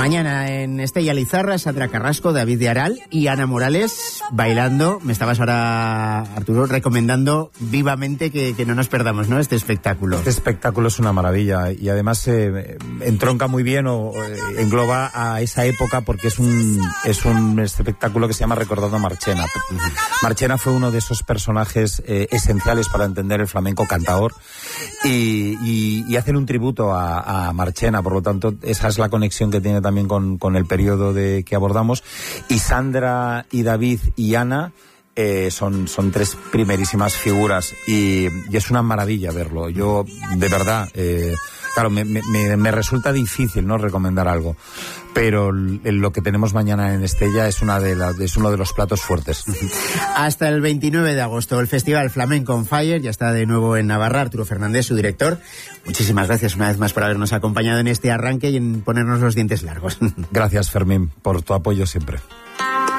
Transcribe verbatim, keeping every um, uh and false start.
Mañana en Estella Lizarra, Sandra Carrasco, David de Aral y Ana Morales bailando. Me estabas ahora, Arturo, recomendando vivamente que, que no nos perdamos, ¿no?, este espectáculo. Este espectáculo es una maravilla y además eh, entronca muy bien o eh, engloba a esa época porque es un, es un espectáculo que se llama Recordando a Marchena. Marchena fue uno de esos personajes eh, esenciales para entender el flamenco cantaor y, y, y hacen un tributo a, a Marchena, por lo tanto esa es la conexión que tiene también con, con el periodo de que abordamos. Y Sandra y David y Ana eh, son, son tres primerísimas figuras y, y es una maravilla verlo. Yo, de verdad, eh, claro, me, me, me resulta difícil, ¿no?, recomendar algo, pero lo que tenemos mañana en Estella es, una de la, es uno de los platos fuertes. Hasta el veintinueve de agosto, el Festival Flamenco on Fire ya está de nuevo en Navarra. Arturo Fernández, su director, muchísimas gracias una vez más por habernos acompañado en este arranque y en ponernos los dientes largos. Gracias, Fermín, por tu apoyo siempre.